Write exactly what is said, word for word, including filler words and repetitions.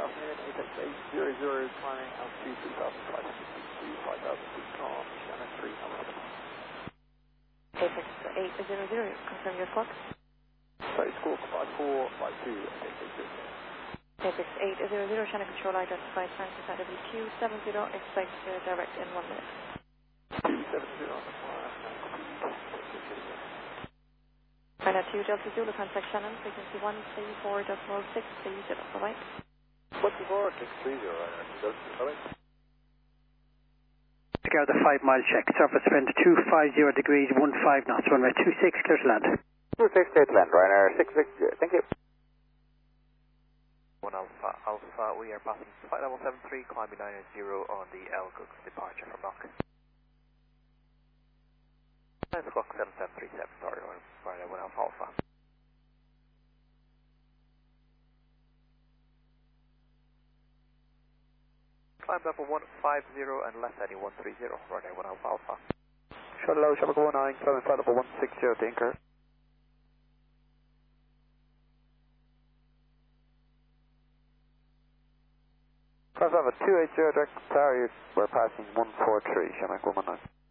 afternoon, Apex eight zero zero, climbing altitude three thousand five hundred to five thousand feet from Shannon three, number. Apex eight zero zero, confirm your squawk. Sorry, squawk five four five two, Apex eight zero zero. Apex eight zero zero, Shannon control identified, time to side W Q seven zero, expect uh, direct in one minute. two seven zero on the fly, China two Delta Zulu, contact Shannon, frequency one three four decimal six three zero, bye-bye. one two four six three zero, bye-bye. Together the five mile check, surface wind two five zero degrees, one five knots, runway two six, clear to land. two six, clear to land, Ryanair six six zero, thank you. one Alpha, Alpha, we are passing flight level seven three, climbing nine zero on the L G U X departure from Knock. Nine o'clock seven seven three seven, sorry, Ryanair one Alpha Alpha. Climb level one five zero and left heading one three zero, Ryanair one Alpha Alpha. Shuttle low, Shabaka one nine, climbing flight level one six zero to anchor. Cross over two eight zero, direct tower, we're passing one four three, Shamrock one one nine.